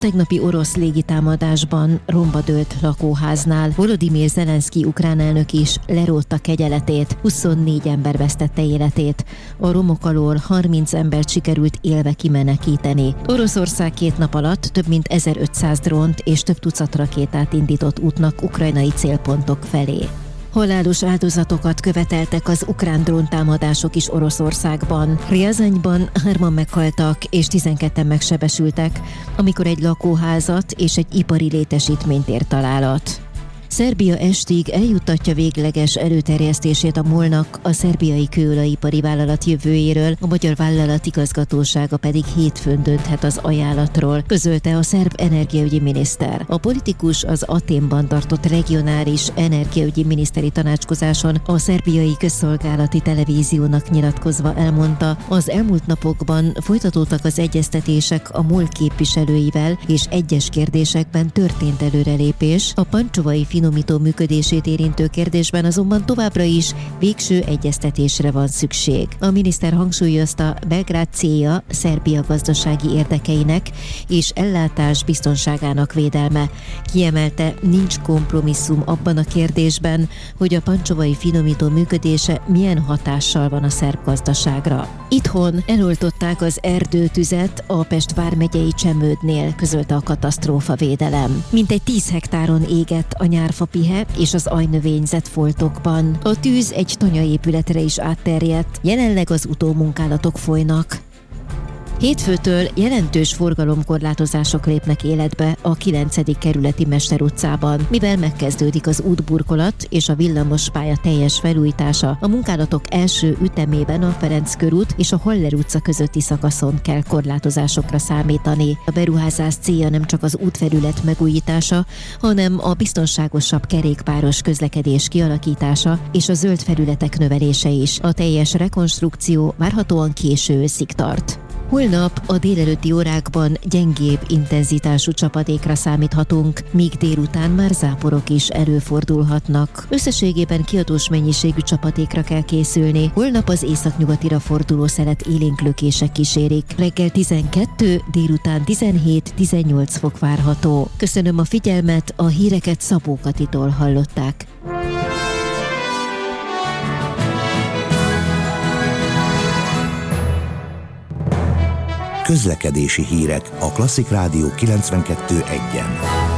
Tegnapi orosz légitámadásban romba dőlt lakóháznál Volodymyr Zelenszky ukrán elnök is lerótta kegyeletét, 24 ember vesztette életét. A romok alól 30 embert sikerült élve kimenekíteni. Oroszország 2 nap alatt több mint 1500 drónt és több tucat rakétát indított útnak ukrajnai célpontok felé. Halálos áldozatokat követeltek az ukrán dróntámadások is Oroszországban. Ryazanyban 3-an meghaltak és 12-en megsebesültek, amikor egy lakóházat és egy ipari létesítményt ért találat. Szerbia estig eljuttatja végleges előterjesztését a MOL-nak a szerbiai kőolajipari vállalat jövőjéről, a magyar vállalat igazgatósága pedig hétfőn dönthet az ajánlatról, közölte a szerb energiaügyi miniszter. A politikus az Athénban tartott regionális energiaügyi miniszteri tanácskozáson a szerbiai közszolgálati televíziónak nyilatkozva elmondta, az elmúlt napokban folytatódtak az egyeztetések a MOL képviselőivel, és egyes kérdésekben történt előrelépés. A pancsovai finomító működését érintő kérdésben azonban továbbra is végső egyeztetésre van szükség. A miniszter hangsúlyozta, Belgrád célja Szerbia gazdasági érdekeinek és ellátás biztonságának védelme. Kiemelte, nincs kompromisszum abban a kérdésben, hogy a pancsovai finomító működése milyen hatással van a szerb gazdaságra. Itthon eloltották az erdőtüzet a Pest vármegyei Csemődnél, közölte a katasztrófavédelem. Mintegy 10 hektáron égett a nyárfapihe és az ajnövényzet foltokban. A tűz egy tanyaépületre is átterjedt, jelenleg az utómunkálatok folynak. Hétfőtől jelentős forgalomkorlátozások lépnek életbe a 9. kerületi Mester utcában, mivel megkezdődik az útburkolat és a villamospálya teljes felújítása. A munkálatok első ütemében a Ferenc körút és a Haller utca közötti szakaszon kell korlátozásokra számítani. A beruházás célja nem csak az útfelület megújítása, hanem a biztonságosabb kerékpáros közlekedés kialakítása és a zöld felületek növelése is. A teljes rekonstrukció várhatóan késő őszig tart. Holnap a délelőtti órákban gyengébb intenzitású csapadékra számíthatunk, míg délután már záporok is előfordulhatnak. Összességében kiadós mennyiségű csapadékra kell készülni. Holnap az északnyugatira forduló szelet élénklökések kísérik. Reggel 12, délután 17-18 fok várható. Köszönöm a figyelmet, a híreket Szabó Katitól hallották. Közlekedési hírek a Klasszik Rádió 92.1-en.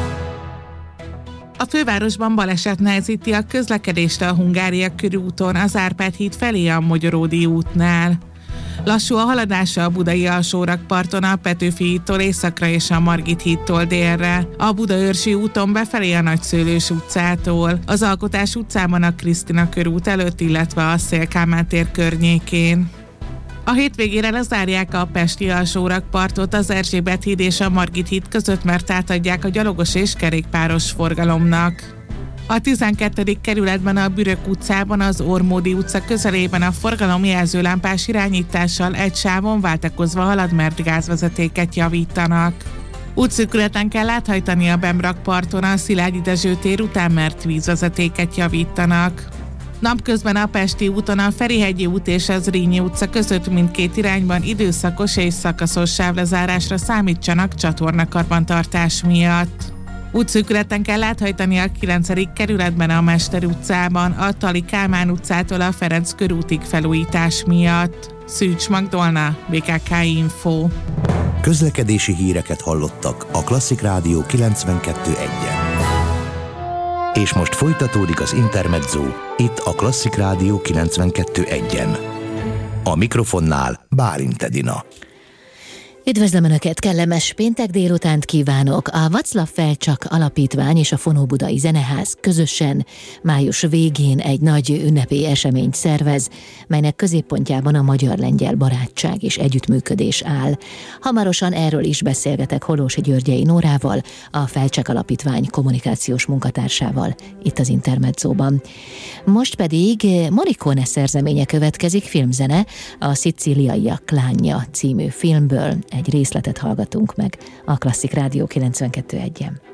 A fővárosban baleset nehezíti a közlekedést a Hungária körúton, az Árpád híd felé a Mogyoródi útnál. Lassú a haladása a budai alsórakparton a Petőfi hídtól északra és a Margit hídtól délre, a Budaörsi úton befelé a Nagyszőlős utcától, az Alkotás utcában a Krisztina körút előtt, illetve a Széll-Kálmán tér környékén. A hétvégére lezárják a pesti alsórakpartot az Erzsébet híd és a Margit híd között, mert átadják a gyalogos és kerékpáros forgalomnak. A 12. kerületben a Bürök utcában, az Ormódi utca közelében a forgalom jelzőlámpás irányítással egy sávon váltakozva halad, mert gázvezetéket javítanak. Útszűkületen kell áthajtani a Bemrakparton a Szilágyi Dezső tér után, mert vízvezetéket javítanak. Napközben a Pesti úton a Ferihegyi út és az Zrínyi utca között mindkét irányban időszakos és szakaszos sávlezárásra számítsanak csatornakarbantartás miatt. Útszűkületen kell áthajtani a 9. kerületben a Mester utcában, a Tali Kálmán utcától a Ferenc körútig felújítás miatt. Szűcs Magdolna, BKK Info. Közlekedési híreket hallottak a Klasszik Rádió 92.1-en. És most folytatódik az Intermezzo, itt a Klasszik Rádió 92.1-en. A mikrofonnál Bálint Edina. Üdvözlöm Önöket, kellemes péntek délutánt kívánok! A Václav Felcsak Alapítvány és a Fonóbudai Zeneház közösen május végén egy nagy ünnepi eseményt szervez, melynek középpontjában a magyar-lengyel barátság és együttműködés áll. Hamarosan erről is beszélgetek Hollósi Györgyei Nórával, a Felcsak Alapítvány kommunikációs munkatársával itt az Intermezzóban. Most pedig Morricone szerzeménye következik, filmzene, a Szicíliaiak klánja című filmből. Egy részletet hallgatunk meg a Klasszik Rádió 92.1-en.